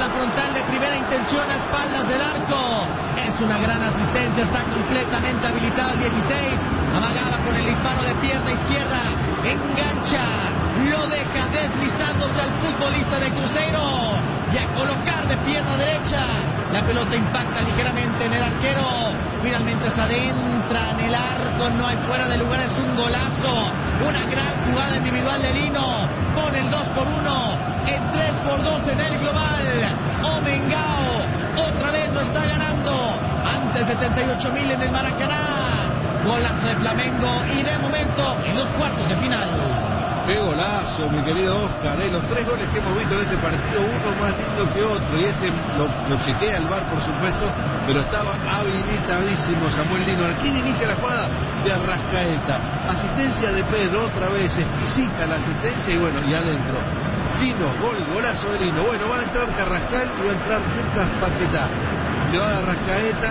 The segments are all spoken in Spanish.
la frontal de primera intención a espaldas del arco. Es una gran asistencia, está completamente habilitado el 16. Amagaba con el disparo de pierna izquierda. Engancha, lo deja deslizándose al futbolista de Cruzeiro. Y a colocar de pierna derecha. La pelota impacta ligeramente en el arquero. Finalmente se adentra en el arco, no hay fuera de lugar, es un golazo. Una gran jugada individual de Lino. Pone el 2-1, el 3-2 en el global. Omengao otra vez lo está ganando ante 78.000 en el Maracaná. Golazo de Flamengo y de momento en los cuartos de final. ¡Qué golazo, mi querido Oscar! Los 3 goles que hemos visto en este partido, uno más lindo que otro. Y este lo chequea el VAR, por supuesto, pero estaba habilitadísimo Samuel Lino. ¿Quién inicia la jugada? De Arrascaeta. Asistencia de Pedro, otra vez exquisita la asistencia y bueno, y adentro. Lino, golazo de Lino. Bueno, van a entrar Carrascal y va a entrar Lucas Paquetá. Se va de Arrascaeta.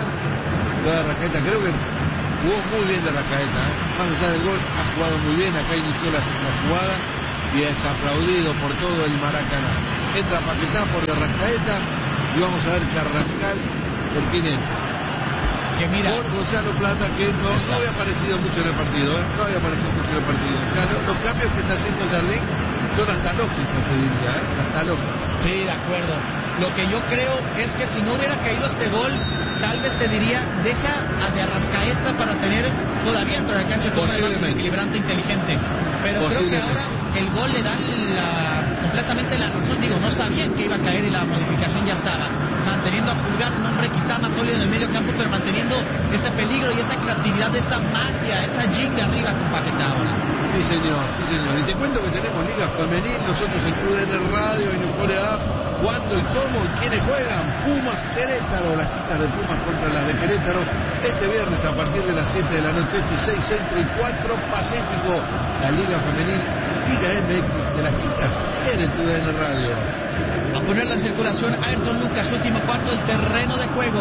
Creo que jugó muy bien de Arrascaeta, más allá del gol, ha jugado muy bien. Acá inició la jugada y es aplaudido por todo el Maracaná. Entra Paquetá por de Arrascaeta y vamos a ver Carrascal por quién entra. Que mira, por Gonzalo Plata, que no había aparecido mucho en el partido, no había aparecido mucho en el partido. O sea, los cambios que está haciendo Jardín son hasta lógicos, te diría, hasta lógicos. Sí, de acuerdo. Lo que yo creo es que si no hubiera caído este gol, tal vez te diría, deja a de Arrascaeta para tener todavía dentro de la cancha como un equilibrante inteligente. Pero creo que ahora el gol le da completamente la razón. Digo, no sabían que iba a caer y la modificación ya estaba. Manteniendo a Pulgar, un hombre quizá más sólido en el medio campo, pero manteniendo ese peligro y esa creatividad, esa magia, esa jinga arriba con Paquetá ahora. Sí, señor. Y te cuento que tenemos Liga Femenil, nosotros en QDN Radio, en Euforia App, cuándo y cómo y quiénes juegan. Pumas Querétaro, las chicas de Pumas contra las de Querétaro, este viernes a partir de las 7 de la noche, 6 Centro y 4 Pacífico. La Liga Femenil, Liga MX de las chicas, en QDN Radio. A ponerla en circulación, Ayrton Lucas, último cuarto del terreno de juego.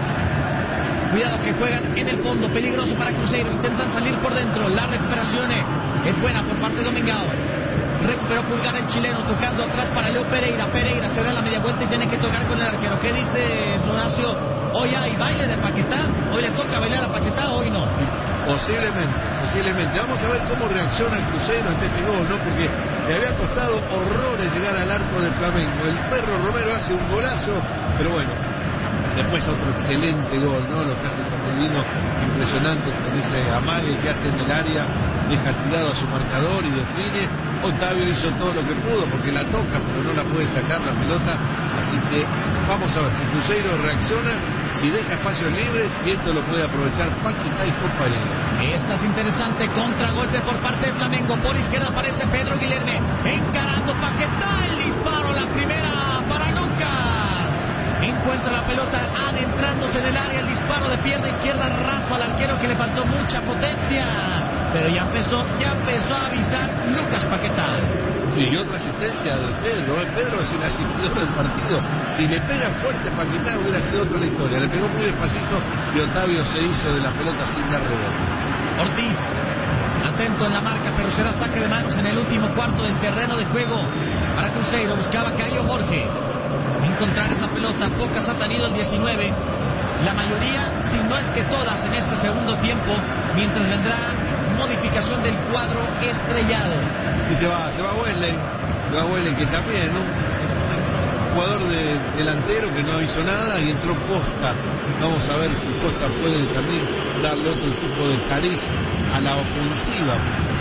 Cuidado que juegan en el fondo, peligroso para Cruzeiro, intentan salir por dentro, la recuperación es buena por parte de Omengao. Recuperó Pulgar el chileno, tocando atrás para Leo Pereira. Pereira se da la media vuelta y tiene que tocar con el arquero. ¿Qué dice Horacio? Hoy hay baile de Paquetá, hoy le toca bailar a Paquetá, hoy no. Posiblemente. Vamos a ver cómo reacciona el Cruzeiro ante este gol, ¿no? Porque le había costado horrores llegar al arco del Flamengo. El Perro Romero hace un golazo, pero bueno, después otro excelente gol, ¿no? Lo que hace Samuelino, impresionante con ese amague que hace en el área, deja tirado a su marcador y define. Otavio hizo todo lo que pudo porque la toca, pero no la puede sacar la pelota. Así que vamos a ver si Cruzeiro reacciona, si deja espacios libres, y esto lo puede aprovechar Paquetá y compañeros. Esta es interesante, contragolpe por parte de Flamengo. Por izquierda aparece Pedro Guilherme, encarando Paquetá, el disparo, la primera para Lucas. Encuentra la pelota adentrándose en el área, el disparo de pierna izquierda raso al arquero que le faltó mucha potencia. Pero ya empezó a avisar Lucas Paquetá. Sí, y otra asistencia de Pedro. Pedro es el asistidor del partido. Si le pega fuerte Paquetá hubiera sido otra la historia. Le pegó muy despacito y Otavio se hizo de la pelota sin dar rebote. Ortiz, atento en la marca, pero será saque de manos en el último cuarto del terreno de juego. Para Cruzeiro, buscaba Caio Jorge encontrar esa pelota. Pocas ha tenido el 19. La mayoría, si no es que todas, en este segundo tiempo, mientras vendrá modificación del cuadro estrellado. Y se va Wesley, que también, ¿no? Un jugador delantero que no hizo nada, y entró Costa. Vamos a ver si Costa puede también darle otro tipo de cariz a la ofensiva,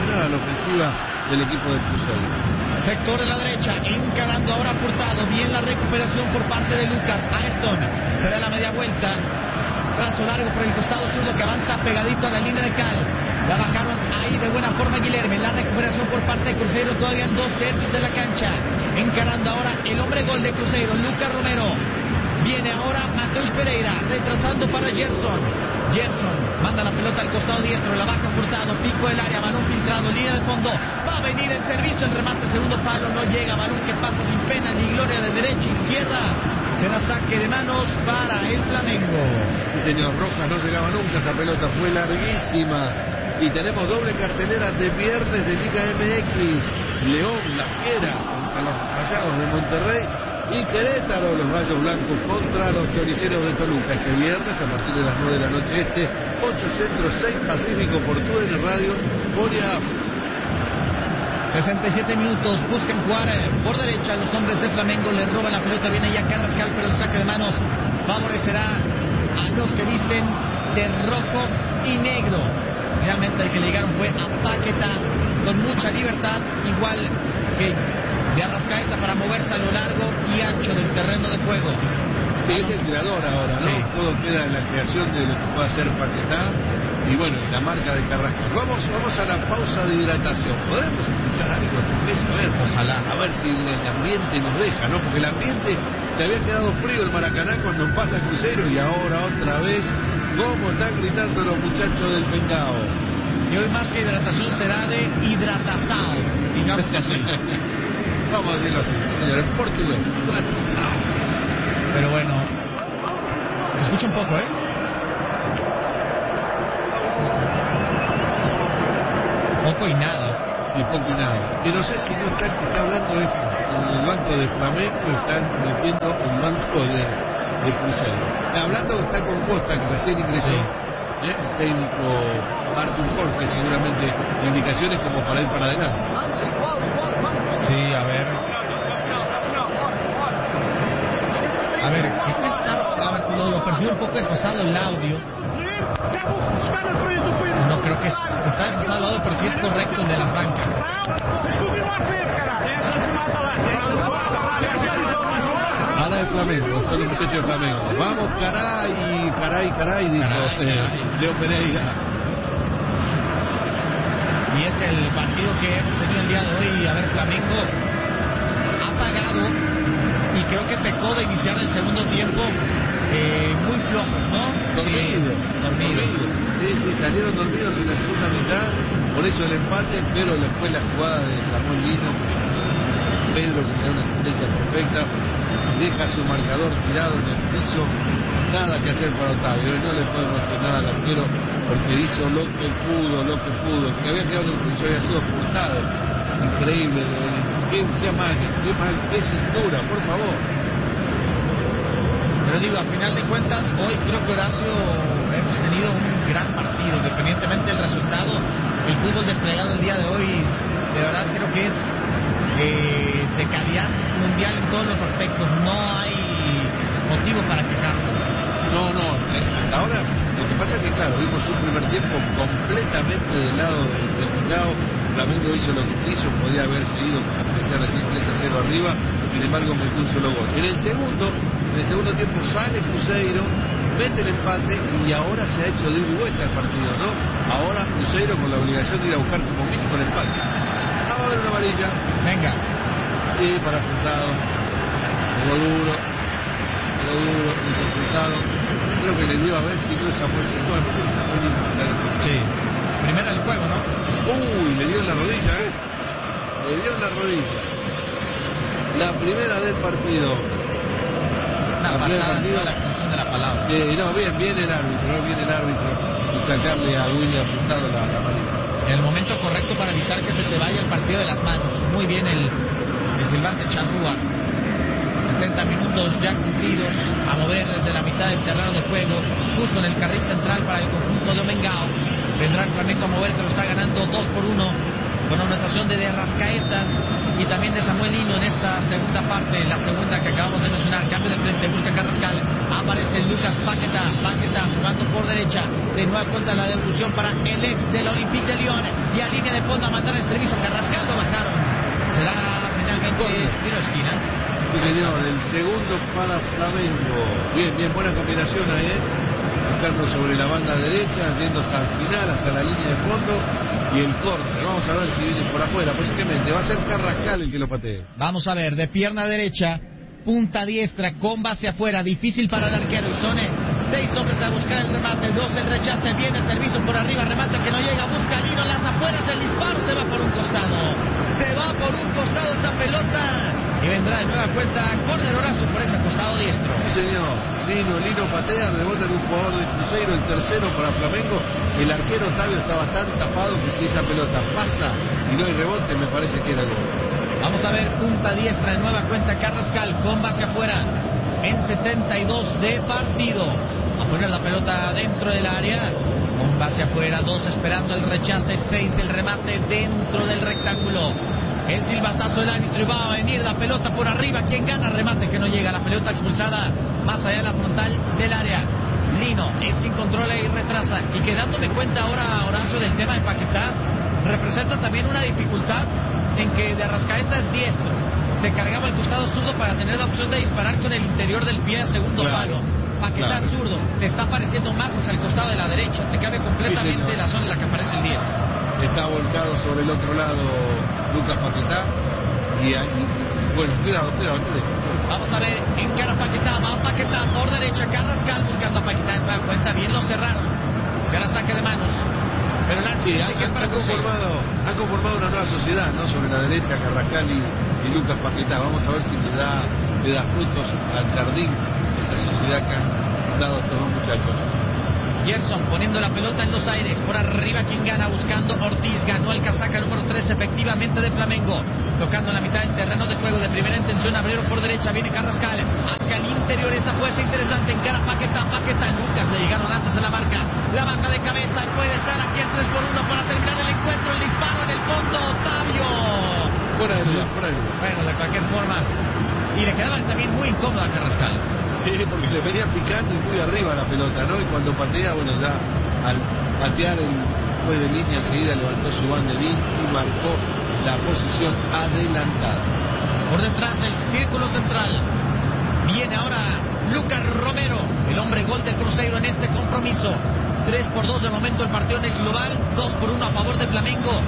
del equipo de Cruzeiro. Sector en la derecha, encarando ahora Furtado. Bien la recuperación por parte de Lucas. Ayrton se da la media vuelta. Trazo largo por el costado zurdo que avanza pegadito a la línea de cal. La bajaron ahí de buena forma Guilherme. La recuperación por parte de Cruzeiro todavía en 2/3 de la cancha. Encarando ahora el hombre gol de Cruzeiro, Lucas Romero. Viene ahora Mateus Pereira, retrasando para Gerson. Gerson manda la pelota al costado diestro, la baja Furtado, pico del área, balón filtrado, línea de fondo. Va a venir el servicio, el remate, segundo palo, no llega. Balón que pasa sin pena ni gloria de derecha a izquierda. Será saque de manos para el Flamengo. Sí, señor, Rojas no llegaba nunca, esa pelota fue larguísima. Y tenemos doble cartelera de viernes de Liga MX. León, La Fiera, contra los Rayados de Monterrey. Y Querétaro, los Gallos Blancos contra los Choriceros de Toluca. Este viernes a partir de las 9 de la noche 8 Centro, 6 Pacífico por TUDN Radio, Corea. 67 minutos, buscan jugar por derecha. Los hombres de Flamengo le roban la pelota, viene ya Carrascal, pero el saque de manos favorecerá a los que visten de rojo y negro. Realmente el que le llegaron fue a Paquetá con mucha libertad, igual que de Arrascaeta, para moverse a lo largo y ancho del terreno de juego. Sí, es el creador ahora, ¿no? Sí. Todo queda en la creación de lo que puede hacer Paquetá y bueno, la marca de Carrascal. Vamos a la pausa de hidratación. ¿Podremos escuchar algo? A ver, ojalá. A ver si el ambiente nos deja, ¿no? Porque el ambiente se había quedado frío el Maracaná cuando empata Cruzeiro y ahora otra vez, ¿cómo están gritando los muchachos del Pengao? Y hoy más que hidratación será de hidratazao, digamos así. Vamos a decirlo así, señor, en portugués, hidratazao. Pero bueno, se escucha un poco, ¿eh? Poco y nada. Sí, poco y nada. Y no sé si no está el que está hablando es en el banco de Flamengo, están metiendo el banco de Cruzeiro. Hablando está con Costa, que recién ingresó, sí. El técnico Artur Jorge, seguramente indicaciones como para ir para adelante. Sí, a ver, ¿qué está? A ver, lo percibo un poco desfasado el audio. No creo que está desfasado el audio, pero sí es correcto el de las bancas. Habla de Flamengo, son los muchachos de Flamengo. Vamos, caray, dijo Leo Pereira. Y es que el partido que hemos tenido el día de hoy, a ver, Flamengo ha pagado y creo que pecó de iniciar el segundo tiempo muy flojos, ¿no? Dormidos. Sí, salieron dormidos en la segunda mitad, por eso el empate, pero después la jugada de Samuel Lino, Pedro, que le da una asistencia perfecta, deja su marcador tirado en el piso, nada que hacer para Otavio, y no le podemos hacer nada al arquero porque hizo lo que pudo, el que había quedado en el piso había sido ocultado. Increíble, qué mal, qué cintura, por favor. Pero digo, a final de cuentas, hoy creo que Horacio hemos tenido un gran partido, independientemente del resultado. El fútbol desplegado el día de hoy, de verdad creo que es de calidad mundial en todos los aspectos. No hay motivo para quejarse. No, hasta ahora lo que pasa es que claro, vimos un primer tiempo completamente del lado del Pengao. Flamengo hizo lo que quiso, podía haber seguido, como decía recién, 3-0 arriba, sin embargo metió un solo gol. En el segundo tiempo sale Cruzeiro, mete el empate y ahora se ha hecho de ida y vuelta el partido, ¿no? Ahora Cruzeiro con la obligación de ir a buscar como mínimo el empate. Va a haber una amarilla. Venga. Sí, para Furtado. Pegó duro, hizo Furtado. Creo que le dio a ver si no es Samuel Lino, me parece que es Samuel Lino. Sí. Primera del juego, ¿no? Uy, le dio en la rodilla, Le dio en la rodilla. La primera del partido. Una patada en la extensión de la palabra. Sí, no, viene el árbitro y sacarle a William Furtado la amarilla. En el momento correcto para evitar que se te vaya el partido de las manos. Muy bien el silbante Charrúa. 70 minutos ya cumplidos a mover desde la mitad del terreno de juego, justo en el carril central para el conjunto de Omengao. Vendrá el Flamengo a mover, que lo está ganando 2-1 con anotación de Arrascaeta y también de Samuel Lino en esta segunda parte, la segunda que acabamos de mencionar. Cambio de frente, busca Carrascal, aparece Lucas Paquetá jugando por derecha, de nueva cuenta la devolución para el ex del Olympique de Lyon, y a línea de fondo a mandar el servicio. Carrascal lo bajaron, será finalmente tiro de esquina. Sí, señor, el segundo para Flamengo. Bien, buena combinación ahí, buscando sobre la banda derecha, yendo hasta el final, hasta la línea de fondo, y el córner. Vamos a ver si viene por afuera. Posiblemente va a ser Carrascal el que lo patee. Vamos a ver, de pierna derecha, punta diestra, con base afuera, difícil para el arquero, y son 6 hombres a buscar el remate, 2 el rechace, viene el servicio por arriba, remate que no llega, busca Lino, las afueras, el disparo, se va por un costado esta pelota, y vendrá de nueva cuenta córner Horacio por ese costado diestro. Sí, señor. Lino patea, rebota en un jugador de Cruzeiro, el tercero para Flamengo. El arquero Otavio estaba tan tapado que si esa pelota pasa y no hay rebote, me parece que era gol. Vamos a ver, punta diestra en nueva cuenta Carrascal, con base afuera, en 72 de partido. A poner la pelota dentro del área, con base afuera, 2 esperando el rechace, 6 el remate dentro del rectángulo. El silbatazo del árbitro y va a venir la pelota por arriba. ¿Quién gana? Remate que no llega, la pelota expulsada más allá de la frontal del área. Lino es quien controla y retrasa. Y quedándome cuenta ahora, Horacio, del tema de Paquetá, representa también una dificultad en que de Arrascaeta es diestro. Se cargaba el costado zurdo para tener la opción de disparar con el interior del pie a segundo palo. Paquetá es zurdo, te está apareciendo más hacia el costado de la derecha, te cabe completamente la zona en la que aparece el 10. Está volcado sobre el otro lado Lucas Paquetá y bueno, cuidado. Vamos a ver, encara Paquetá, va Paquetá por derecha, Carrascal buscando a Paquetá en nueva cuenta, bien lo cerraron, será saque de manos. Pero el árbitro dice que es para han conformado una nueva sociedad, ¿no? Sobre la derecha, Carrascal y Lucas Paquetá. Vamos a ver si le da frutos al jardín esa sociedad que han dado estos dos muchachos. Gerson poniendo la pelota en los aires, por arriba quien gana, buscando Ortiz, ganó el casaca número 3 efectivamente de Flamengo, tocando en la mitad del terreno de juego, de primera intención, abrieron por derecha, viene Carrascal, hacia el interior, esta puede ser interesante, encara Paquetá, Lucas, le llegaron antes a la marca, la baja de cabeza, puede estar aquí en 3-1 para terminar el encuentro, el disparo en el fondo, Otavio. Fuera de duda. Bueno, de cualquier forma, y le quedaba también muy incómoda a Carrascal. Sí, porque le venía picando y muy arriba la pelota, ¿no? Y cuando patea, bueno, ya al patear el juez de línea enseguida levantó su banderín y marcó la posición adelantada. Por detrás el círculo central. Viene ahora Lucas Romero, el hombre gol de Cruzeiro en este compromiso. 3-2 de momento el partido en el global, 2-1 a favor de Flamengo.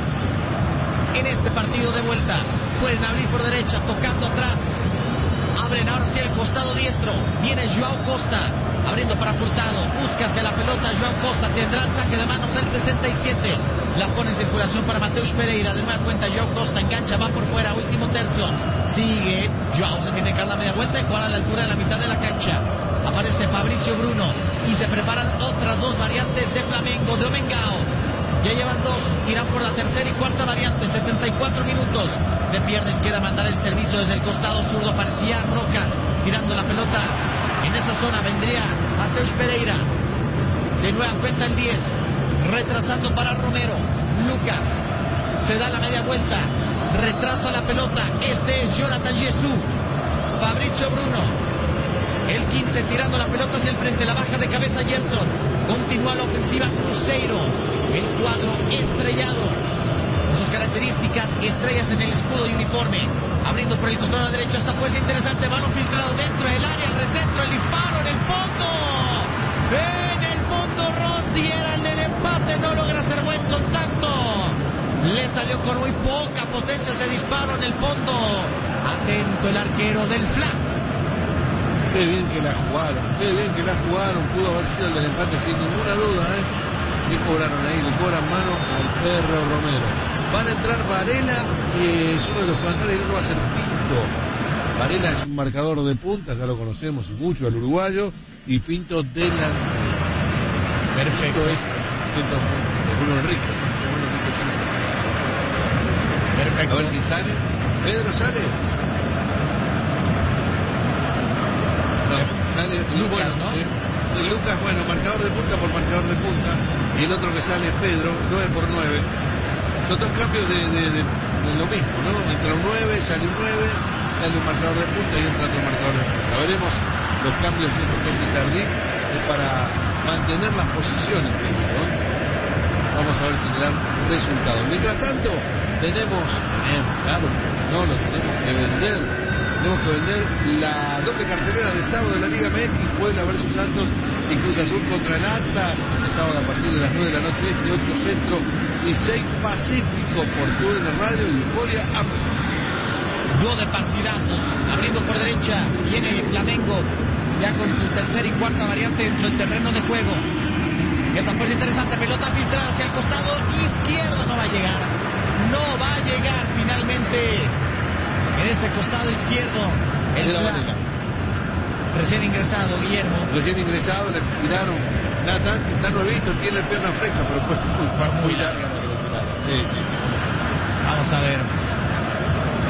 En este partido de vuelta, pueden abrir por derecha, tocando atrás. Abren ahora hacia el costado diestro. Viene Joao Costa, abriendo para Furtado. Busca hacia la pelota Joao Costa. Tendrá el saque de manos el 67. La pone en circulación para Mateus Pereira. De nueva cuenta Joao Costa engancha, va por fuera. Último tercio. Sigue. Joao se tiene que dar la media vuelta y jugar a la altura de la mitad de la cancha. Aparece Fabricio Bruno. Y se preparan otras dos variantes de Flamengo, de Omengao. Ya llevan 2, irán por la tercera y cuarta variante, 74 minutos. De pierna izquierda mandar el servicio desde el costado zurdo, aparecía Rojas, tirando la pelota. En esa zona vendría Mateus Pereira. De nueva cuenta el 10, retrasando para Romero. Lucas, se da la media vuelta, retrasa la pelota. Este es Jonathan Jesús. Fabricio Bruno. El 15 tirando la pelota hacia el frente, la baja de cabeza Gerson. Continúa la ofensiva Cruzeiro. El cuadro estrellado. Con sus características, estrellas en el escudo y uniforme. Abriendo por el costado de la derecha, esta puede ser interesante. Balón filtrado dentro del área, el recentro, el disparo en el fondo. En el fondo Rosti era el del empate, no logra hacer buen contacto. Le salió con muy poca potencia ese disparo en el fondo. Atento el arquero del FLA. Qué bien que la jugaron, pudo haber sido el del empate sin ninguna duda, ¿Qué cobraron ahí? Le cobran mano al perro Romero. Van a entrar Varela y es uno de los jugadores, el otro va a ser Pinto. Varela es un marcador de punta, ya lo conocemos mucho, el uruguayo, y Pinto delantero. Perfecto. Pinto es Bruno Enrique. Perfecto. A ver quién sale. Pedro sale. Sale Lucas, ¿no? Lucas, bueno, marcador de punta por marcador de punta. Y el otro que sale es Pedro, 9x9. Son dos cambios de lo mismo, ¿no? Entra un 9, sale un 9, sale un marcador de punta y entra otro marcador de punta. Veremos los cambios en este que es el jardín, es para mantener las posiciones, ¿no? Vamos a ver si le dan resultados. Mientras tanto, tenemos lo tenemos que vender. Tenemos que vender la doble cartelera de sábado de la Liga MX, Puebla versus Santos y Cruz Azul contra el Atlas, el sábado a partir de las 9 de la noche, 8 Centro y 6 Pacífico por TUDN Radio y Euforia App. Dúo de partidazos, abriendo por derecha, viene Flamengo, ya con su tercera y cuarta variante dentro del terreno de juego. Esta fue interesante, pelota filtrada hacia el costado izquierdo, no va a llegar finalmente. En ese costado izquierdo, el Varela. Recién ingresado, Guillermo. Recién ingresado, le tiraron. Está nuevito, tiene pierna fresca, pero fue muy larga la que le tiraron. Sí. Vamos a ver.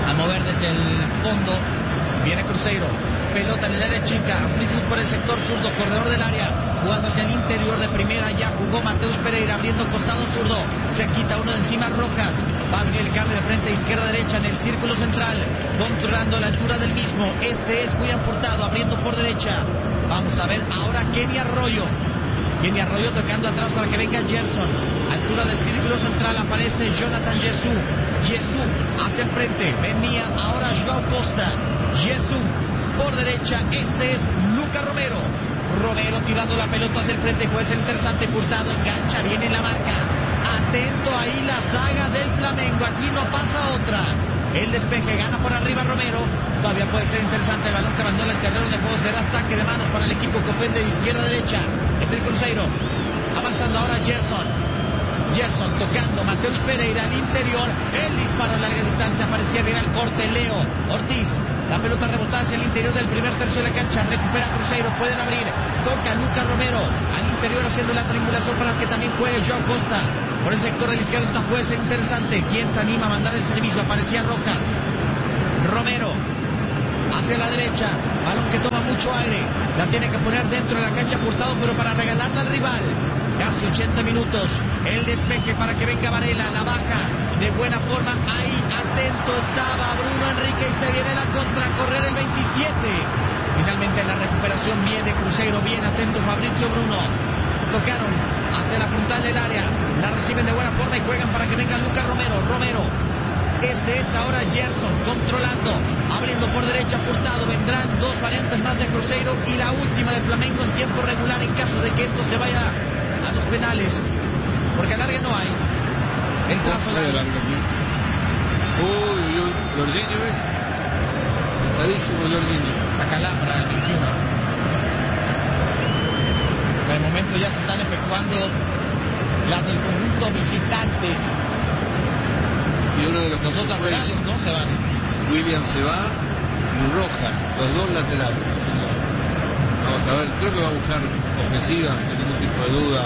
a mover desde el fondo. Viene Cruzeiro, pelota en el área chica, amplitud por el sector zurdo, corredor del área, jugando hacia el interior de primera, ya jugó Mateus Pereira, abriendo costado zurdo, se quita uno de encima Rojas, va a venir el cambio de frente izquierda-derecha en el círculo central, controlando la altura del mismo, este es William Furtado, abriendo por derecha, vamos a ver ahora Kenny Arroyo tocando atrás para que venga Gerson, altura del círculo central aparece Jonathan Jesús hacia el frente, venía ahora Joao Costa, Jesús por derecha, este es Lucas Romero tirando la pelota hacia el frente, puede ser interesante, Furtado engancha, viene la marca, atento ahí la saga del Flamengo, aquí no pasa otra, el despeje, gana por arriba Romero, todavía puede ser interesante, el balón que abandona el terreno de juego, será saque de manos para el equipo que ofende de izquierda a derecha, es el Cruzeiro, avanzando ahora Gerson tocando, Mateus Pereira al interior, el disparo a larga distancia, parecía bien al corte, Leo Ortiz, la pelota rebotada hacia el interior del primer tercio de la cancha, recupera Cruzeiro, pueden abrir, toca Lucas Romero, al interior haciendo la triangulación para que también juegue Joao Costa, por el sector de la izquierda, esta puede ser interesante, ¿quién se anima a mandar el servicio? Aparecía Rojas, Romero, hacia la derecha, balón que toma mucho aire, la tiene que poner dentro de la cancha Furtado, pero para regalarla al rival, casi 80 minutos, el despeje para que venga Varela, la baja de buena forma, ahí atento estaba Bruno Enrique y se viene la contra, correr el 27, finalmente la recuperación viene Cruzeiro, bien atento Fabrizio Bruno, tocaron hacia la frontal del área, la reciben de buena forma y juegan para que venga Lucas Romero, este es ahora Gerson, controlando, abriendo por derecha Furtado, vendrán dos variantes más de Cruzeiro y la última de Flamengo en tiempo regular en caso de que esto se vaya a los penales, porque alargue no hay, el trazo largo. Uy, Jorginho es cansadísimo, Jorginho. Sácala para el 21. Por el momento ya se están efectuando las del conjunto visitante. Y uno de los dos laterales, ¿no? Se van. William se va y Rojas, los dos laterales. Vamos a ver, creo que va a buscar ofensiva, sin ningún tipo de duda.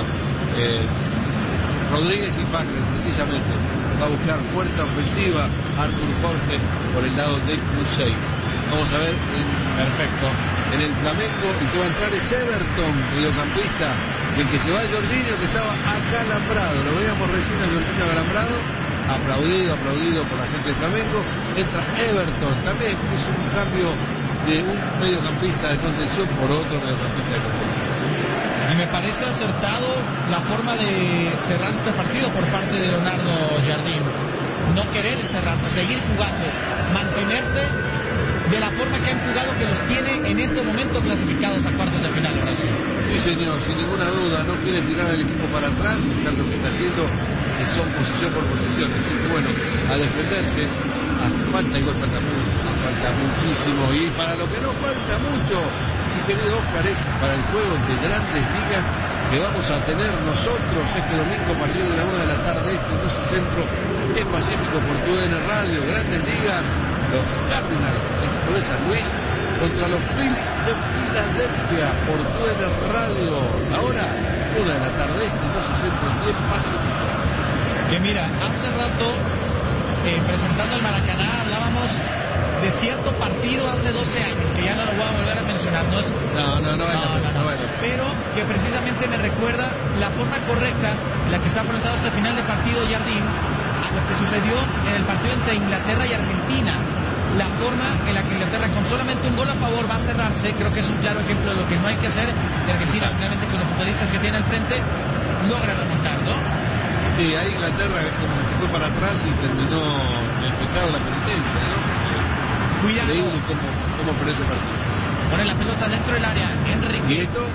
Rodríguez y Fagner, precisamente, va a buscar fuerza ofensiva. Artur Jorge por el lado de Cruzeiro. Vamos a ver, perfecto, en el Flamengo, el que va a entrar es Everton, mediocampista, y el que se va es Jorginho, que estaba acalambrado. Lo veíamos recién a Jorginho acalambrado, aplaudido por la gente de Flamengo. Entra Everton, también es un cambio de un mediocampista de contención por otro mediocampista de contención. Y me parece acertado la forma de cerrar este partido por parte de Leonardo Jardim. No querer encerrarse, seguir jugando, mantenerse de la forma que han jugado, que los tiene en este momento clasificados a cuartos de final, Horacio. Sí, señor, sin ninguna duda, no quiere tirar al equipo para atrás, lo que está haciendo son posición por posición, así que bueno, a defenderse, falta igual, falta muchísimo, y para lo que no falta mucho, mi querido Oscar, es para el juego de Grandes Ligas que vamos a tener nosotros este domingo a partir de la 1 de la tarde, entonces centro en Pacífico por TUDN Radio, Grandes Ligas, los Cardinals, el equipo de San Luis, contra los Phillies de Filadelfia por TUDN Radio, ahora 1 de la tarde, entonces centro en Pacífico. Que mira, hace rato presentando el Maracaná hablábamos de cierto partido hace 12 años, que ya no lo voy a volver a mencionar, no es... No. Pero que precisamente me recuerda la forma correcta en la que está afrontado este final de partido Jardim a lo que sucedió en el partido entre Inglaterra y Argentina. La forma en la que Inglaterra con solamente un gol a favor va a cerrarse, creo que es un claro ejemplo de lo que no hay que hacer de Argentina, finalmente con los futbolistas que tiene al frente logra remontar, ¿no? Sí, ahí Inglaterra como que se fue para atrás y terminó el pecado de la penitencia, ¿no? Cuidado. Increíble cómo perdió ese partido. Pone la pelota dentro del área, Enrique. ¿Y esto?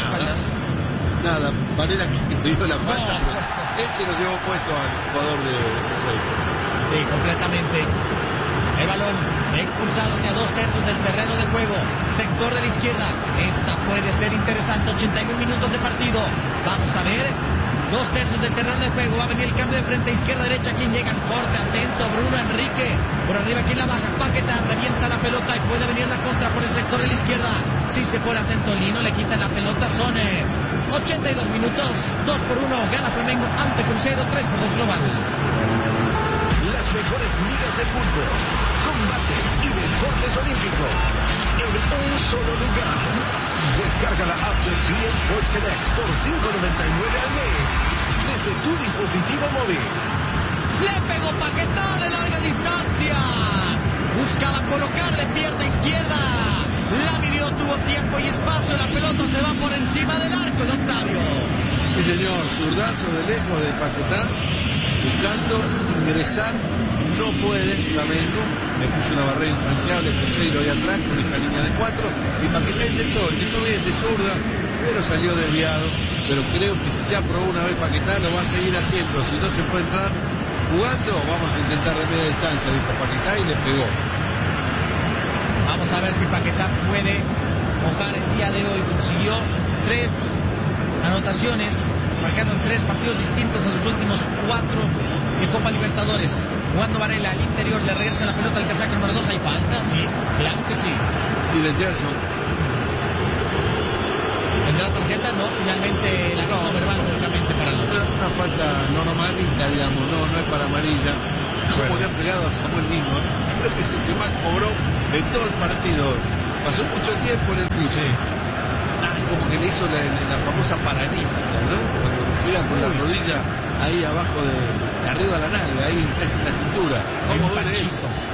Nada, Varela que pidió la falta, él se lo llevó puesto al jugador de Cruzeiro. Sí, completamente. El balón expulsado hacia 2/3 del terreno de juego, sector de la izquierda. Esta puede ser interesante, 81 minutos de partido. Vamos a ver, 2/3 del terreno de juego, va a venir el cambio de frente, izquierda-derecha, ¿quién llega? Corte, atento, Bruno Enrique, por arriba, ¿quién la baja? Paquetá, revienta la pelota y puede venir la contra por el sector de la izquierda. Si se pone atento Lino, le quitan la pelota, son 82 minutos, 2-1, gana Flamengo ante Cruzeiro, 3-2 global. Las mejores ligas del fútbol, con combates y deportes olímpicos en un solo lugar. Descarga la app de EA Sports Connect por $5.99 al mes desde tu dispositivo móvil. Le pegó Paquetá de larga distancia. Buscaba colocar de pierna izquierda. La midió, tuvo tiempo y espacio. La pelota se va por encima del arco de Octavio. Sí, señor. Zurdazo de lejos de Paquetá. Buscando ingresar. No puede Flamengo. Le puso una barrera infranqueable Cruzeiro ahí atrás con esa línea de 4. Y Paquetá intentó bien de zurda, pero salió desviado. Pero creo que si ya probó una vez Paquetá, lo va a seguir haciendo. Si no se puede entrar jugando, vamos a intentar de media distancia, dijo Paquetá, y le pegó. Vamos a ver si Paquetá puede mojar el día de hoy. Consiguió 3 anotaciones, marcando en 3 partidos distintos en los últimos 4 de Copa Libertadores. Jugando Varela al interior, le regresa la pelota al casaco número 2. ¿Hay falta? Sí, claro que sí. Y de Gerson. ¿Tendrá tarjeta? No, finalmente la cosa verbal seguramente para los. Una falta normalita, digamos, no es para amarilla. Como le han pegado a Samuel Lino, creo que es el que más cobró de todo el partido. Pasó mucho tiempo en el piso. Sí. Como que le hizo la famosa paralítica, ¿no? Cuando pega con la rodilla ahí abajo de arriba de la nalga, ahí casi en la cintura. ¿Cómo duele eso?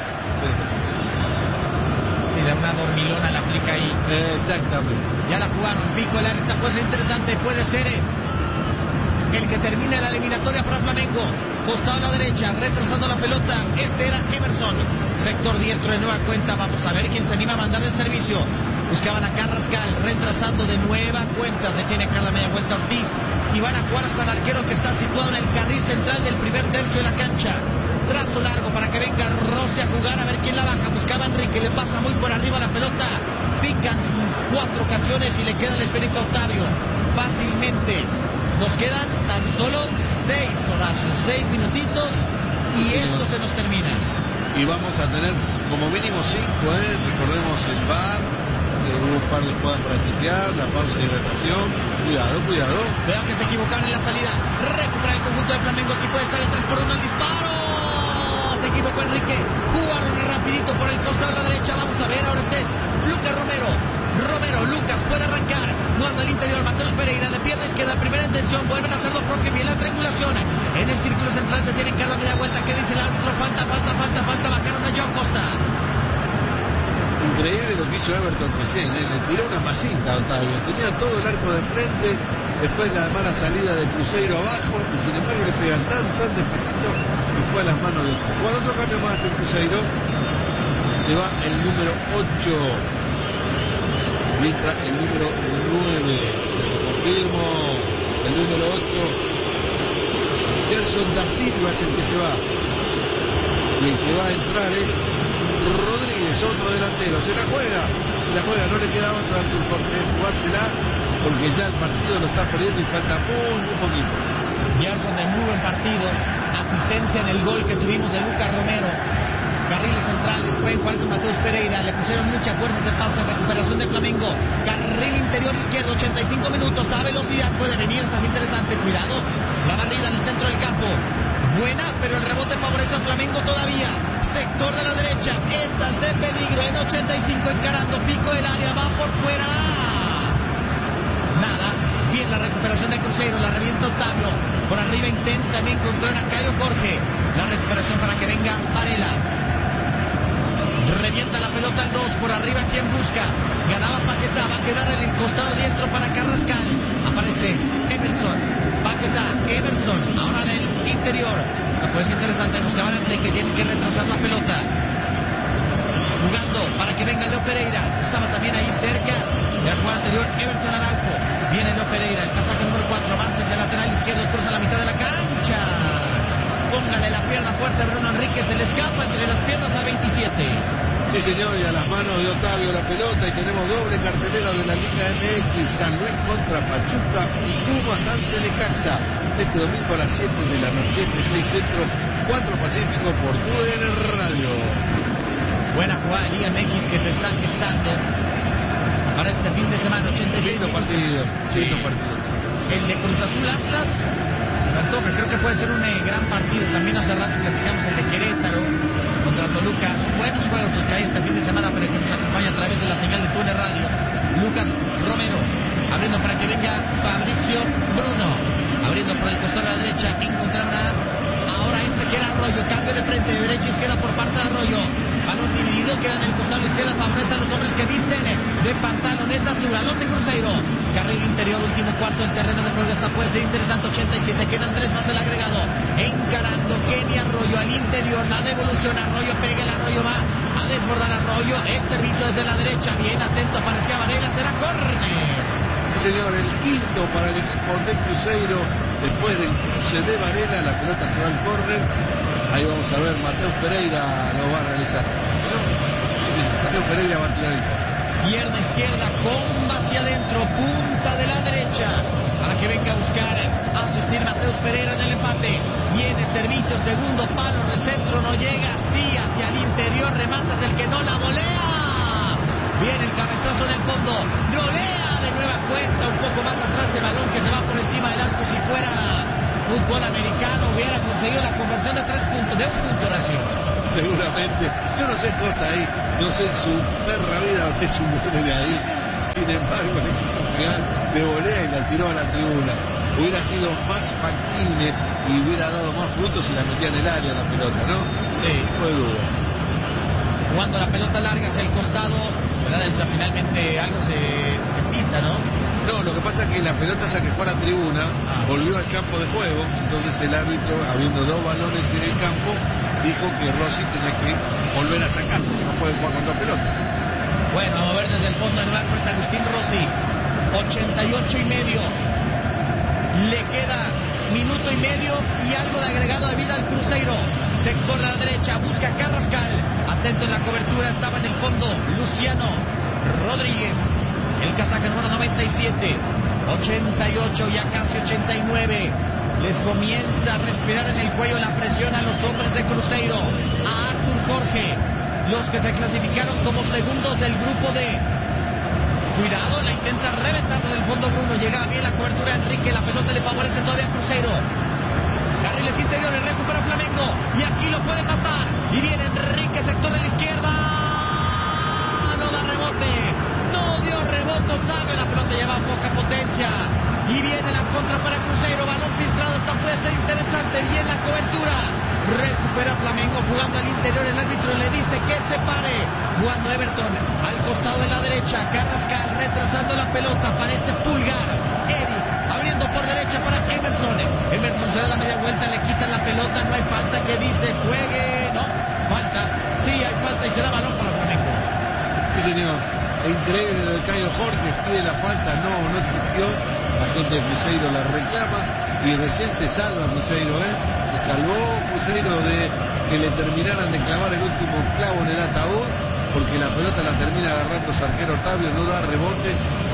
Mira, una dormilona la aplica ahí. Exactamente. Ya la jugaron. Pico el área, esta puede ser interesante. Puede ser el que termine la eliminatoria para Flamengo. Costado a la derecha, retrasando la pelota. Este era Emerson. Sector diestro de nueva cuenta. Vamos a ver quién se anima a mandar el servicio. Buscaban a Carrascal, retrasando de nueva cuenta. Se tiene Carla media vuelta Ortiz. Y van a jugar hasta el arquero que está situado en el carril central del primer tercio de la cancha. Trazo largo para que venga Rossi a jugar, a ver quién la baja. Buscaba a Enrique, le pasa muy por arriba la pelota. Pican 4 ocasiones y le queda el esférico a Octavio. Fácilmente. Nos quedan tan solo 6, Horacio, 6 minutitos y esto se nos termina. Y vamos a tener como mínimo 5, recordemos el VAR, hubo un par de jugadas para chequear, la pausa de hidratación. Cuidado. Veo que se equivocaron en la salida. Recupera el conjunto de Flamengo, aquí puede estar el 3-1 el disparo. Se equivocó Enrique, jugaron rapidito por el costado de la derecha. Vamos a ver, ahora este es Lucas Romero, Lucas puede arrancar, no anda al interior, Mateus Pereira de pierna izquierda, primera intención, vuelven a hacer lo propio, bien la triangulación, en el círculo central se tienen cada media vuelta, ¿qué dice el árbitro? Falta, bajaron a Joao Costa. Increíble lo que hizo Everton recién, le tiró una masita a Octavio, tenía todo el arco de frente, después la mala salida de Cruzeiro abajo, y sin embargo le pegan tan despacito que fue a las manos de Octavio. Bueno, otro cambio más en Cruzeiro, se va el número 8, entra el número 9, lo confirmo, el número 8, Gerson da Silva es el que se va, y el que va a entrar es Rodríguez, otro delantero, se la juega, no le queda otra a Artur Jorge, jugársela, porque ya el partido lo está perdiendo y falta muy poquito. Gerson de muy buen partido, asistencia en el gol que tuvimos de Lucas Romero. Carriles centrales, pueden jugar con Mateus Pereira, le pusieron muchas fuerzas de pase, recuperación de Flamengo, carril interior izquierdo, 85 minutos, a velocidad puede venir, estás interesante, cuidado, la barrida en el centro del campo, buena, pero el rebote favorece a Flamengo todavía, sector de la derecha, estas de peligro, en 85 encarando, pico del área, va por fuera, nada, bien la recuperación de Cruzeiro, la revienta Octavio, por arriba intenta encontrar a Caio Jorge, la recuperación para que venga Varela. Revienta la pelota al 2, por arriba quien busca, ganaba Paquetá, va a quedar en el costado diestro para Carrascal, aparece Emerson, Paquetá, Emerson, ahora en el interior, pues interesante, buscaban a Enrique, tienen que retrasar la pelota, jugando para que venga Leo Pereira, estaba también ahí cerca de la jugada anterior, Everton Araujo, viene Leo Pereira, el pasaje número 4, avanza hacia el lateral izquierdo, cruza la mitad de la cancha, póngale la pierna fuerte a Bruno Enrique, se le escapa entre las piernas al 27. Sí señor, y a las manos de Octavio la pelota, y tenemos doble cartelera de la Liga MX, San Luis contra Pachuca y Pumas ante Necaxa, este domingo a las 7 de la noche, 6 Centro, 4 Pacífico por TUDN Radio. Buena jugada Liga MX que se está gestando para este fin de semana, 86 partido. El de Cruz Azul Atlas, me antoja, creo que puede ser un gran partido. También hace rato platicamos el de Querétaro, con contra Toluca. Son buenos juegos los que hay este fin de semana para que nos acompañe a través de la señal de Túnel Radio. Lucas Romero abriendo para que venga Fabricio Bruno, abriendo por el costado a la derecha, encontrará ahora que era Arroyo, cambio de frente de derecha a izquierda por parte de Arroyo, balón dividido, queda en el costado izquierda, favorece a los hombres que visten de pantaloneta azul, Alonso Cruzeiro, carril interior, último cuarto del terreno de juego, esta puede ser interesante, 87, quedan 3 más el agregado, encarando Kenny Arroyo al interior, la devolución, Arroyo pega, el Arroyo va a desbordar Arroyo, el servicio desde la derecha, bien atento, parecía Varela, será córner. Señor, el quinto para el equipo de Cruzeiro, después del cruce de Varela, la pelota se va al córner, ahí vamos a ver, Mateus Pereira lo va a realizar. Sí, Mateus Pereira va a tirar el córner. Pierna izquierda, comba hacia adentro, punta de la derecha, para que venga a buscar, asistir Mateus Pereira en el empate, viene servicio, segundo palo, recentro, no llega, sí, hacia el interior, remata, es el que no la volea, viene el cabezazo en el fondo, volea de nueva cuenta, un poco más atrás el balón que se va por encima del arco, si fuera fútbol americano hubiera conseguido la conversión de 3 puntos, de un punto Horacio. Seguramente, yo no sé Costa ahí, no sé su perra vida haber hecho un gol de ahí, sin embargo le quiso pegar de volea y la tiró a la tribuna. Hubiera sido más factible y hubiera dado más frutos si la metía en el área la pelota, ¿no? Sí. No hay duda. Cuando la pelota larga hacia el costado, ¿verdad? Finalmente algo se pinta, ¿no? No, lo que pasa es que la pelota se fue a la tribuna, volvió al campo de juego, entonces el árbitro, habiendo 2 balones en el campo, dijo que Rossi tenía que volver a sacar, no puede jugar con 2 pelotas. Bueno, vamos a ver desde el fondo de nueva cuenta Agustín Rossi, 88 y medio, le queda minuto y medio y algo de agregado de vida al Cruzeiro, sector a la derecha, busca Carrascal, atento en la cobertura, estaba en el fondo Luciano Rodríguez, el casaca número 97, 88, ya casi 89, les comienza a respirar en el cuello la presión a los hombres de Cruzeiro, a Artur Jorge, los que se clasificaron como segundos del grupo D. Cuidado, la intenta reventar desde el fondo Bruno, llega bien la cobertura Enrique, la pelota le favorece todavía a Cruzeiro. Carriles interiores, recupera Flamengo y aquí lo puede matar. Y viene Enrique, sector de la izquierda. No da rebote, no dio rebote Octavio, la pelota lleva poca potencia. Y viene la contra para Cruzeiro, balón filtrado, esta puede ser interesante, bien la cobertura. Recupera Flamengo jugando al interior, el árbitro le dice que se pare. Jugando Everton al costado de la derecha, Carrascal retrasando la pelota, parece Pulgar. Eric abriendo por derecha para Emerson. Emerson se da la media vuelta, le quitan la pelota, no hay falta, que dice juegue, no, falta, sí hay falta y será balón para Flamengo. Sí señor, increíble lo de Caio Jorge, pide la falta, no existió, la gente de Cruzeiro la reclama y recién se salva Cruzeiro, se salvó Cruzeiro de que le terminaran de clavar el último clavo en el ataúd, porque la pelota la termina agarrando su arquero Octavio, no da rebote,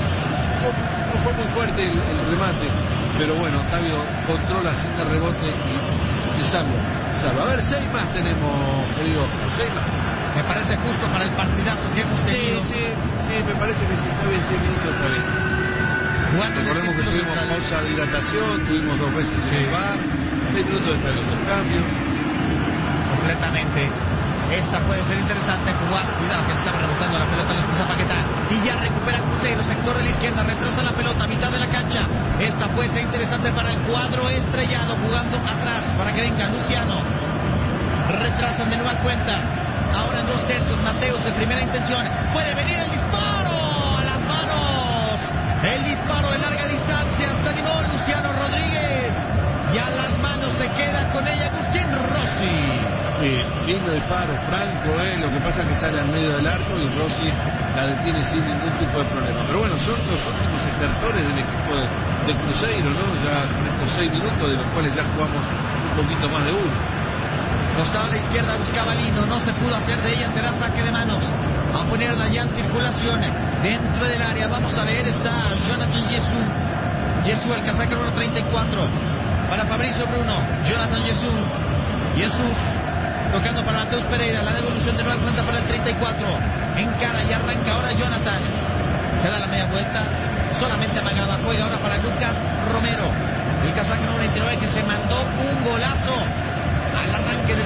no fue muy fuerte el remate, pero bueno, Octavio controla sin dar rebote y se salva. A ver, 6 más tenemos, querido, 6 más. Me parece justo para el partidazo que hemos tenido. Sí, me parece que si está bien 6 minutos está bien. Recordemos que tuvimos pausa de hidratación, tuvimos 2 veces en el bar, 6 minutos está bien, los cambios. Completamente. Esta puede ser interesante jugar. Cuidado que estaba rebotando la pelota, les pisa Paquetá. Y ya recupera Cruzeiro, sector de la izquierda, retrasa la pelota, mitad de la cancha. Esta puede ser interesante para el cuadro estrellado, jugando atrás para que venga Luciano. Retrasan de nueva cuenta. Ahora en 2/3, Mateus de primera intención. Puede venir el disparo a las manos. El disparo de larga distancia. Se animó Luciano Rodríguez. Y a las manos se queda con ella Agustín Rossi. Lindo disparo, franco, lo que pasa es que sale al medio del arco y Rossi la detiene sin ningún tipo de problema. Pero bueno, son los últimos estertores del equipo de Cruzeiro, ¿no? Ya estos 6 minutos, de los cuales ya jugamos un poquito más de uno. Costado a la izquierda buscaba Lino, no se pudo hacer de ella, será saque de manos. A ponerla ya en circulación dentro del área. Vamos a ver, está Jonathan Jesús, el casaca número 34. Para Fabricio Bruno, Jonathan Jesús tocando para Mateus Pereira, la devolución de nueva cuenta para el 34. Encara y arranca ahora Jonathan. Se da la media vuelta, solamente amagaba, juega ahora para Lucas Romero. El casaca número 29 que se mandó un golazo al arranque del segundo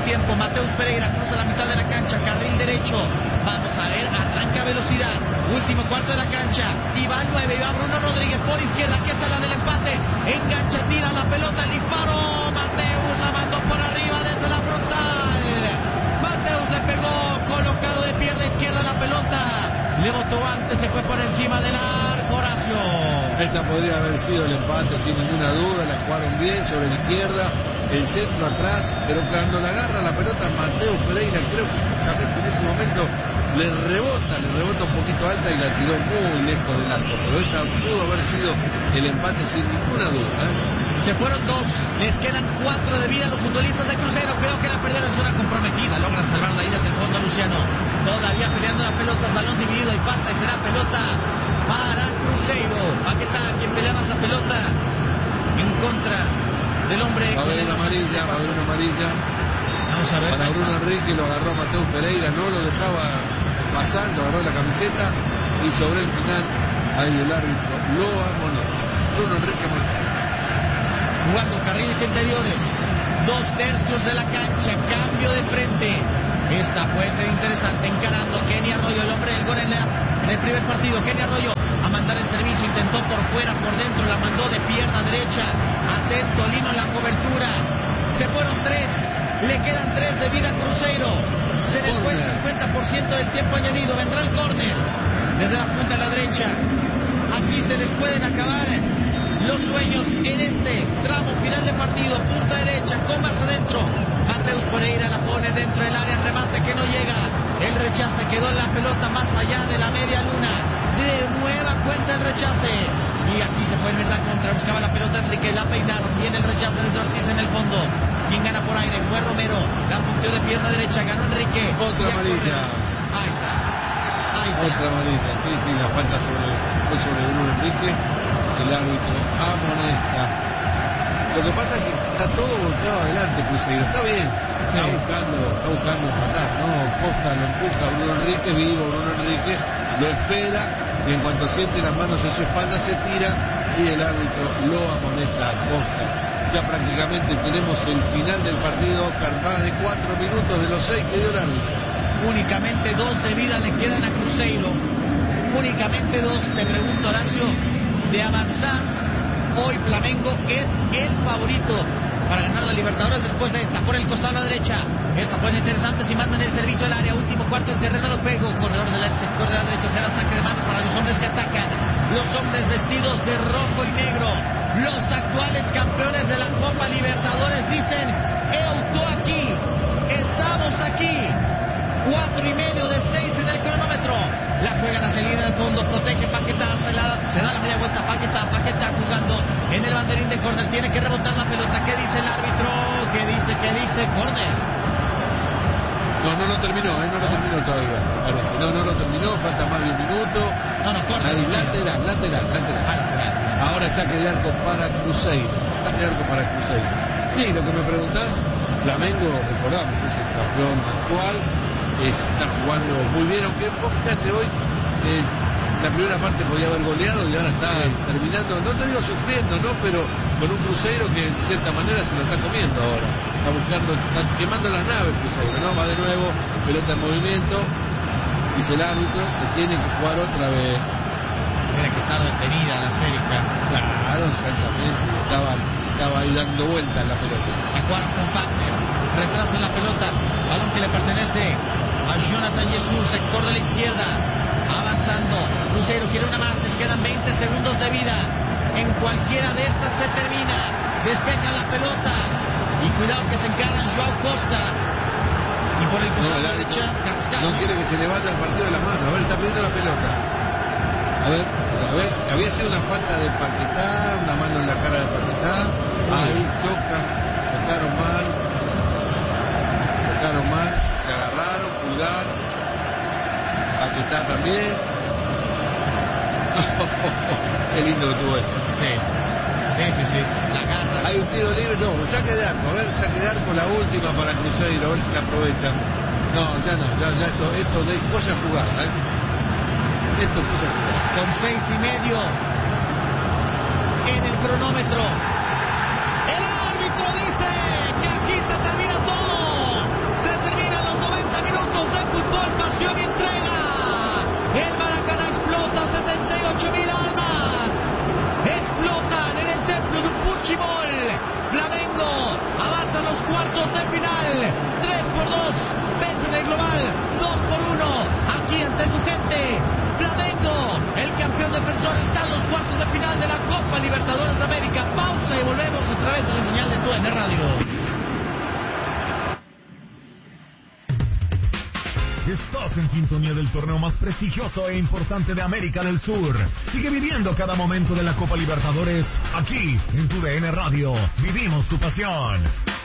tiempo. Mateus Pereira cruza la mitad de la cancha, carril derecho. Vamos a ver, arranca velocidad. Último cuarto de la cancha. Y va el 9, y va Bruno Rodríguez por izquierda. Aquí está la del empate. Engancha, tira la pelota, el disparo. Mateus la mandó por arriba desde la frontal. Mateus le pegó, colocado de pierna izquierda la pelota. Le botó antes, se fue por encima del arco, Horacio. Esta podría haber sido el empate sin ninguna duda. La jugaron bien sobre la izquierda, el centro atrás, pero cuando la agarra la pelota Mateus Pereira, creo que justamente en ese momento le rebota un poquito alta y la tiró muy lejos del arco. Pero esta pudo haber sido el empate sin ninguna duda. Se fueron 2, les quedan 4 de vida a los futbolistas de Cruzeiro. Creo que la perdieron en zona comprometida. Logran salvar la ida hacia el fondo, Luciano. Todavía peleando la pelota, el balón dividido, hay falta y será pelota para Cruzeiro. Paquetá, quien peleaba esa pelota en contra del hombre. Va a haber una amarilla, Vamos a ver. Para Bruno Enrique, lo agarró Mateus Pereira, no lo dejaba pasar, lo agarró la camiseta y sobre el final, ahí el árbitro lo amonesta. Bruno Enrique jugando carriles interiores, 2/3 de la cancha, cambio de frente. Esta puede ser interesante, encarando Kenny Arroyo, el hombre del gol en el primer partido. Kenny Arroyo a mandar el servicio, intentó por fuera, por dentro, la mandó de pierna derecha. Atento Lino en la cobertura. Se fueron 3, le quedan 3 de vida a Cruzeiro. Se les fue el 50% del tiempo añadido. Vendrá el córner desde la punta de la derecha. Aquí se les pueden acabar los sueños en este tramo final de partido. Punta derecha, con más adentro. Mateus Pereira la pone dentro del área, remate que no llega. El rechace quedó en la pelota más allá de la media luna. De nueva cuenta el rechace. Y aquí se puede ver la contra. Buscaba la pelota Enrique, la peinaron. Viene el rechace de Ortiz en el fondo. Quien gana por aire fue Romero. La punteó de pierna derecha, ganó Enrique. Otra amarilla. Ahí está. Otra amarilla, sí, la falta fue sobre Bruno Enrique. El árbitro amonesta. Lo que pasa es que está todo volcado adelante Cruzeiro. Está bien, está buscando empatar, ¿no? Costa lo empuja a Bruno Enrique, vivo Bruno Enrique, lo espera y en cuanto siente las manos en su espalda se tira y el árbitro lo amonesta a Costa. Ya prácticamente tenemos el final del partido, Oscar, más de 4 minutos de los 6 que dio el árbitro. Únicamente 2 de vida le quedan a Cruzeiro. Únicamente 2, le pregunto, Horacio, de avanzar. Hoy Flamengo es el favorito para ganar la Libertadores después de esta. Por el costado a la derecha. Esta puede ser interesante si mandan el servicio al área. Último cuarto en terreno de juego. Corredor del sector de la derecha. Será saque de manos para los hombres que atacan. Los hombres vestidos de rojo y negro. Los actuales campeones de la Copa Libertadores dicen: Euto aquí. Estamos aquí. 4:30 de 6 en el cronómetro. La juegan hacia el línea del fondo, protege Paquetá, se da la media vuelta Paquetá jugando en el banderín de córner, tiene que rebotar la pelota. ¿Qué dice el árbitro? ¿Qué dice? Córner. No lo terminó, no lo terminó todavía, parece. No lo terminó, falta más de 1 minuto. Córner. Lateral. Ahora saque de arco para Cruzeiro. Sí, lo que me preguntás, Flamengo, recordamos, es el campeón actual. Está jugando muy bien, aunque vos fíjate hoy, la primera parte podía haber goleado y ahora está terminando, no te digo sufriendo, ¿no? Pero con un Cruzeiro que en cierta manera se lo está comiendo ahora. Está quemando las naves Cruzeiro, ¿no? Va de nuevo, pelota en movimiento, dice el árbitro, se tiene que jugar otra vez. Tiene que estar detenida la esférica. Claro, exactamente, estaba ahí dando vueltas la pelota. La jugaron con Fagner, retrasa la pelota, balón que le pertenece a Jonathan Jesús, sector de la izquierda, avanzando. Cruzeiro quiere una más, les quedan 20 segundos de vida. En cualquiera de estas se termina. Despeja la pelota y cuidado que se encargan Joao Costa. Y por el costado de la derecha, Carrascal. No quiere que se le vaya el partido de la mano. A ver, está pidiendo la pelota. A ver, había sido una falta de Paquetá, una mano en la cara de Paquetá. Ahí tocaron mal, se agarraron, pulgar. Paquetá también. Qué lindo que tuvo esto. Sí, la garra. Hay un tiro libre, saque de arco, a ver, saque de arco, la última para Cruzeiro, a ver si la aprovechan. Ya esto de cosa jugada, Esto es cosa jugada. Con 6:30 en el cronómetro. El árbitro dice que aquí se termina todo. TUDN Radio. Estás en sintonía del torneo más prestigioso e importante de América del Sur. Sigue viviendo cada momento de la Copa Libertadores aquí en TUDN Radio. Vivimos tu pasión.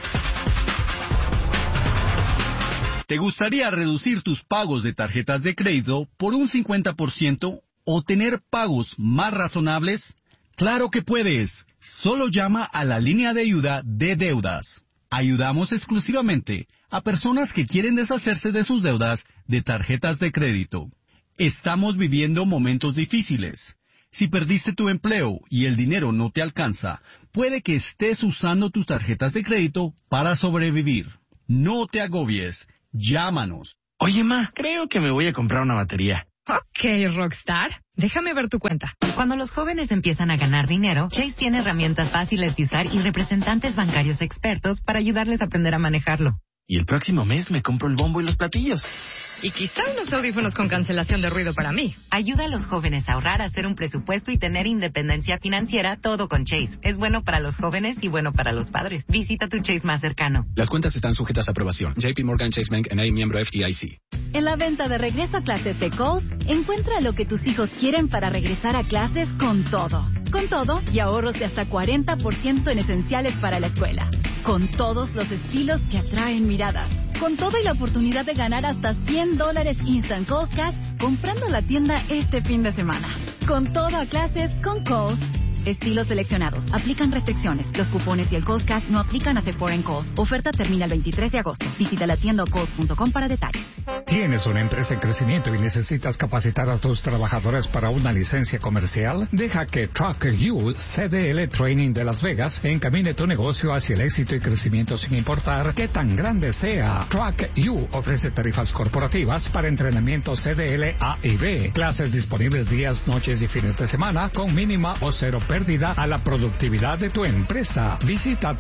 ¿Te gustaría reducir tus pagos de tarjetas de crédito por un 50% o tener pagos más razonables? ¡Claro que puedes! Solo llama a la línea de ayuda de deudas. Ayudamos exclusivamente a personas que quieren deshacerse de sus deudas de tarjetas de crédito. Estamos viviendo momentos difíciles. Si perdiste tu empleo y el dinero no te alcanza, puede que estés usando tus tarjetas de crédito para sobrevivir. No te agobies. Llámanos. Oye, ma, creo que me voy a comprar una batería. Ok, Rockstar. Déjame ver tu cuenta. Cuando los jóvenes empiezan a ganar dinero, Chase tiene herramientas fáciles de usar y representantes bancarios expertos para ayudarles a aprender a manejarlo. Y el próximo mes me compro el bombo y los platillos. Y quizá unos audífonos con cancelación de ruido para mí. Ayuda a los jóvenes a ahorrar, a hacer un presupuesto y tener independencia financiera, todo con Chase. Es bueno para los jóvenes y bueno para los padres. Visita tu Chase más cercano. Las cuentas están sujetas a aprobación. JP Morgan Chase Bank N.A. miembro FDIC. En la venta de regreso a clases de Kohl's, encuentra lo que tus hijos quieren para regresar a clases con todo. Con todo y ahorros de hasta 40% en esenciales para la escuela. Con todos los estilos que atraen miradas. Con todo y la oportunidad de ganar hasta $100 Instant Kohl's Cash comprando en la tienda este fin de semana. Con todo a clases con Kohl's. Estilos seleccionados. Aplican restricciones. Los cupones y el Kohl's Cash no aplican a Sephora en Kohl's. Oferta termina el 23 de agosto. Visita la tienda kohls.com para detalles. ¿Tienes una empresa en crecimiento y necesitas capacitar a tus trabajadores para una licencia comercial? Deja que Truck U CDL Training de Las Vegas encamine tu negocio hacia el éxito y crecimiento sin importar qué tan grande sea. Truck U ofrece tarifas corporativas para entrenamiento CDL A y B. Clases disponibles días, noches y fines de semana con mínima o cero pérdida a la productividad de tu empresa. Visita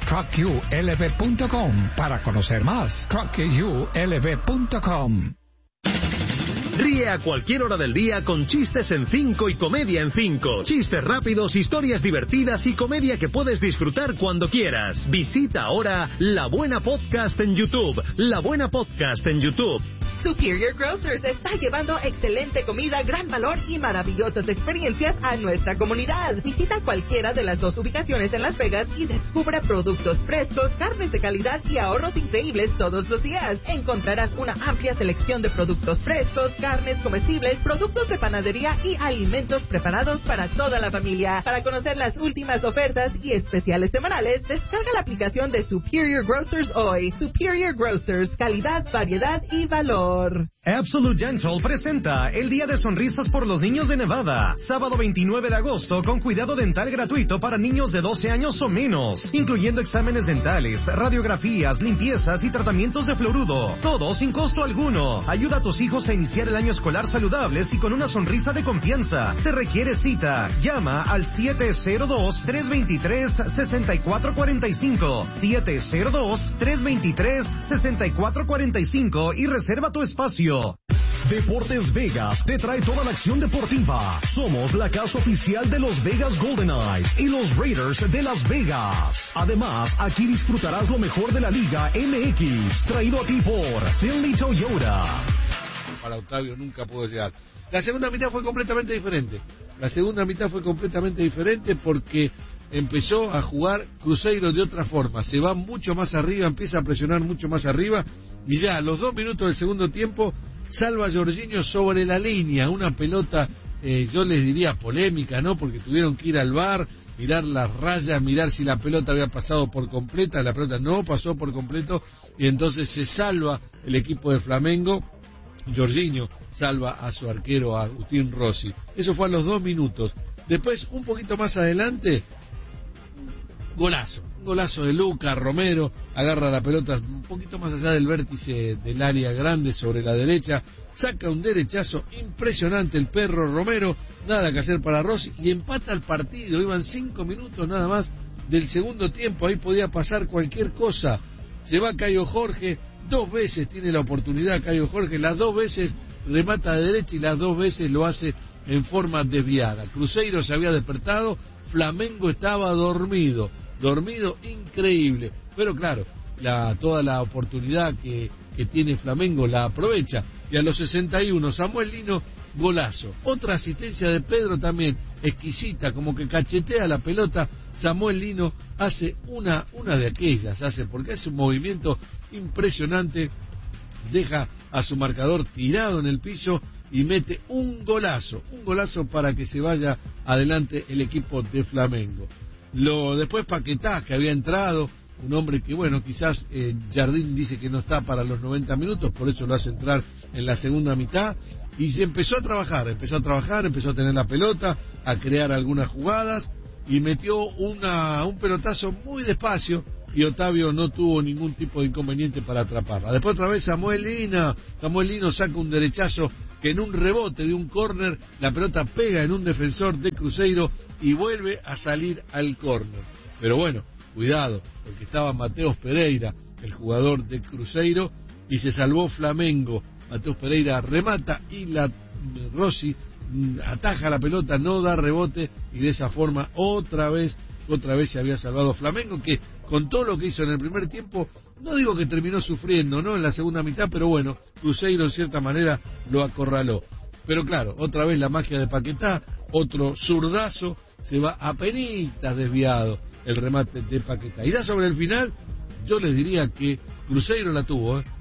truckulv.com para conocer más. truckulv.com. Ríe a cualquier hora del día con Chistes en 5 y Comedia en 5. Chistes rápidos, historias divertidas y comedia que puedes disfrutar cuando quieras. Visita ahora La Buena Podcast en YouTube. La Buena Podcast en YouTube. Superior Grocers está llevando excelente comida, gran valor y maravillosas experiencias a nuestra comunidad. Visita cualquiera de las dos ubicaciones en Las Vegas y descubre productos frescos, carnes de calidad y ahorros increíbles todos los días. Encontrarás una amplia selección de productos frescos, carnes comestibles, productos de panadería y alimentos preparados para toda la familia. Para conocer las últimas ofertas y especiales semanales, descarga la aplicación de Superior Grocers hoy. Superior Grocers, calidad, variedad y valor. Absolute Dental presenta el Día de Sonrisas por los Niños de Nevada, sábado 29 de agosto, con cuidado dental gratuito para niños de 12 años o menos, incluyendo exámenes dentales, radiografías, limpiezas y tratamientos de fluoruro, todo sin costo alguno. Ayuda a tus hijos a iniciar el año escolar saludables y con una sonrisa de confianza. Se requiere cita. Llama al 702-323-6445, 702-323-6445 y reserva tu espacio. Deportes Vegas te trae toda la acción deportiva. Somos la casa oficial de los Vegas Golden Knights y los Raiders de Las Vegas. Además, aquí disfrutarás lo mejor de la Liga MX, traído a ti por Finley Toyota. Para Octavio nunca pudo llegar. La segunda mitad fue completamente diferente. La segunda mitad fue completamente diferente porque empezó a jugar Cruzeiro de otra forma. Se va mucho más arriba, empieza a presionar mucho más arriba. Y ya a los 2 minutos del segundo tiempo salva a Jorginho sobre la línea, una pelota, yo les diría polémica, ¿no? Porque tuvieron que ir al VAR, mirar las rayas, mirar si la pelota había pasado por completa. La pelota no pasó por completo y entonces se salva el equipo de Flamengo. Jorginho salva a su arquero, a Agustín Rossi. Eso fue a los 2 minutos. Después, un poquito más adelante, golazo. Un golazo de Luca Romero, agarra la pelota un poquito más allá del vértice del área grande sobre la derecha, saca un derechazo impresionante el perro Romero, nada que hacer para Rossi y empata el partido. Iban 5 minutos nada más del segundo tiempo, ahí podía pasar cualquier cosa. Se va Caio Jorge, 2 veces tiene la oportunidad Caio Jorge, las 2 veces remata de derecha y las 2 veces lo hace en forma desviada. Cruzeiro se había despertado, Flamengo estaba dormido. dormido, increíble. Pero claro, toda la oportunidad que tiene Flamengo la aprovecha. Y a los 61, Samuel Lino, golazo. Otra asistencia de Pedro también, exquisita, como que cachetea la pelota. Samuel Lino hace una de aquellas, porque hace un movimiento impresionante, deja a su marcador tirado en el piso y mete un golazo para que se vaya adelante el equipo de Flamengo. Después Paquetá, que había entrado, un hombre que, bueno, quizás Jardín dice que no está para los 90 minutos, por eso lo hace entrar en la segunda mitad, y se empezó a trabajar, empezó a tener la pelota, a crear algunas jugadas, y metió un pelotazo muy despacio, y Otavio no tuvo ningún tipo de inconveniente para atraparla. Después otra vez Samuel Lino saca un derechazo que en un rebote de un córner, la pelota pega en un defensor de Cruzeiro y vuelve a salir al córner. Pero bueno, cuidado, porque estaba Mateus Pereira, el jugador de Cruzeiro, y se salvó Flamengo. Mateus Pereira remata y Rossi ataja la pelota, no da rebote, y de esa forma otra vez se había salvado Flamengo, que con todo lo que hizo en el primer tiempo, no digo que terminó sufriendo, ¿no?, en la segunda mitad, pero bueno, Cruzeiro en cierta manera lo acorraló. Pero claro, otra vez la magia de Paquetá, otro zurdazo, se va apenitas desviado el remate de Paquetá. Y ya sobre el final, yo les diría que Cruzeiro la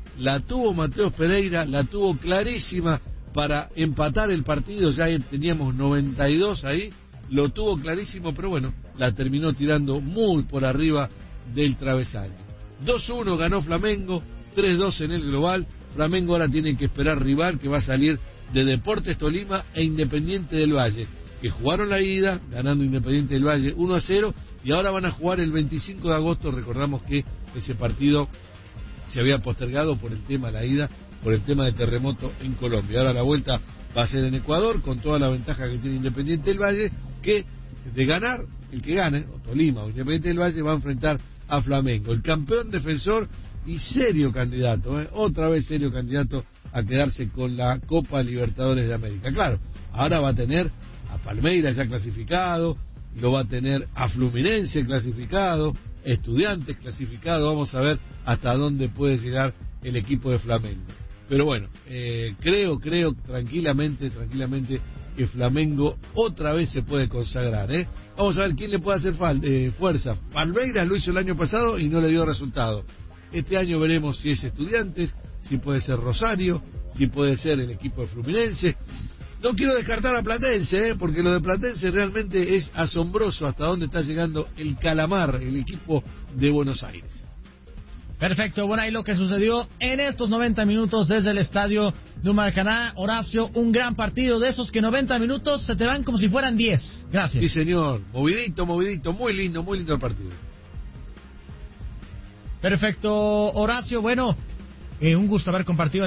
tuvo Mateus Pereira, la tuvo clarísima para empatar el partido, ya teníamos 92 ahí, lo tuvo clarísimo, pero bueno, la terminó tirando muy por arriba del travesaño. 2-1 ganó Flamengo, 3-2 en el global. Flamengo ahora tiene que esperar rival, que va a salir de Deportes Tolima e Independiente del Valle, que jugaron la ida, ganando Independiente del Valle 1-0, y ahora van a jugar el 25 de agosto, recordamos que ese partido se había postergado por el tema de la ida, por el tema de terremoto en Colombia. Ahora la vuelta va a ser en Ecuador, con toda la ventaja que tiene Independiente del Valle, que de ganar, el que gane, o Tolima o Independiente del Valle, va a enfrentar a Flamengo, el campeón defensor y serio candidato, otra vez serio candidato a quedarse con la Copa Libertadores de América. Claro, ahora va a tener a Palmeiras ya clasificado, lo va a tener a Fluminense clasificado, Estudiantes clasificado, vamos a ver hasta dónde puede llegar el equipo de Flamengo. Pero bueno, creo tranquilamente que Flamengo otra vez se puede consagrar, Vamos a ver quién le puede hacer fuerza. Palmeiras lo hizo el año pasado y no le dio resultado. Este año veremos si es Estudiantes, si puede ser Rosario, si puede ser el equipo de Fluminense. No quiero descartar a Platense, porque lo de Platense realmente es asombroso hasta dónde está llegando el Calamar, el equipo de Buenos Aires. Perfecto, bueno, ahí lo que sucedió en estos 90 minutos desde el estadio de Maracaná. Horacio, un gran partido, de esos que 90 minutos se te van como si fueran 10. Gracias. Sí, señor, movidito, muy lindo el partido. Perfecto, Horacio, bueno, un gusto haber compartido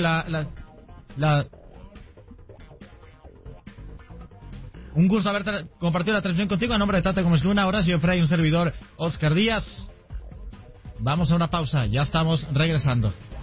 un gusto haber compartido la transmisión contigo. A nombre de Tata Gómez Luna, Horacio Frey, un servidor, Oscar Díaz. Vamos a una pausa, ya estamos regresando.